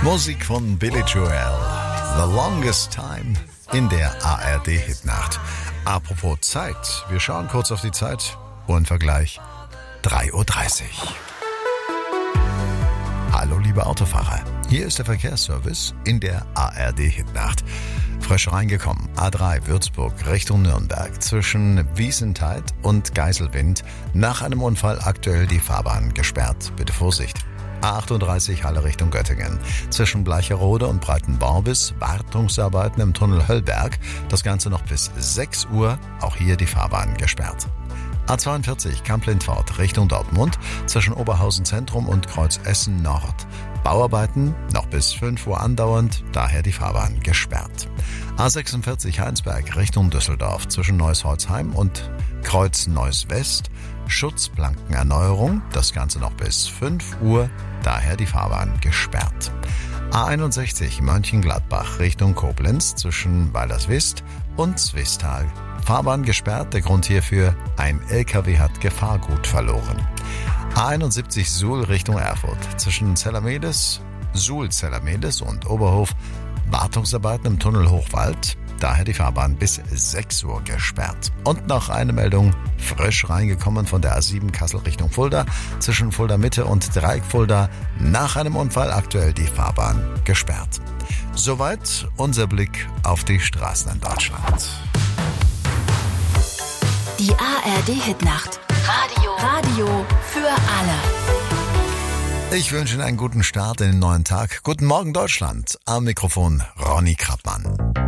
Musik von Billy Joel, The Longest Time in der ARD-Hitnacht. Apropos Zeit, wir schauen kurz auf die Zeit. Uhrenvergleich 3:30 Uhr. Hallo liebe Autofahrer, hier ist der Verkehrsservice in der ARD-Hitnacht. Frisch reingekommen, A3 Würzburg Richtung Nürnberg zwischen Wiesenthal und Geiselwind. Nach einem Unfall aktuell die Fahrbahn gesperrt. Bitte Vorsicht. A38 Halle Richtung Göttingen. Zwischen Bleicherode und Breitenbauwis Wartungsarbeiten im Tunnel Höllberg. Das Ganze noch bis 6 Uhr. Auch hier die Fahrbahn gesperrt. A42 Kamp-Lindfort Richtung Dortmund. Zwischen Oberhausen Zentrum und Kreuz Essen Nord. Bauarbeiten noch bis 5 Uhr andauernd. Daher die Fahrbahn gesperrt. A46 Heinsberg Richtung Düsseldorf. Zwischen Neuss-Holzheim und Kreuz Neuss West. Schutzplankenerneuerung, das Ganze noch bis 5 Uhr, daher die Fahrbahn gesperrt. A61 Mönchengladbach Richtung Koblenz zwischen Weilerswist und Zwistal. Fahrbahn gesperrt, der Grund hierfür, ein LKW hat Gefahrgut verloren. A71 Suhl Richtung Erfurt zwischen Suhl-Zellermedes und Oberhof. Wartungsarbeiten im Tunnel Hochwald. Daher die Fahrbahn bis 6 Uhr gesperrt. Und noch eine Meldung, frisch reingekommen von der A7 Kassel Richtung Fulda, zwischen Fulda Mitte und Dreieck Fulda, nach einem Unfall aktuell die Fahrbahn gesperrt. Soweit unser Blick auf die Straßen in Deutschland. Die ARD-Hitnacht. Radio für alle. Ich wünsche Ihnen einen guten Start in den neuen Tag. Guten Morgen Deutschland. Am Mikrofon Ronny Krappmann.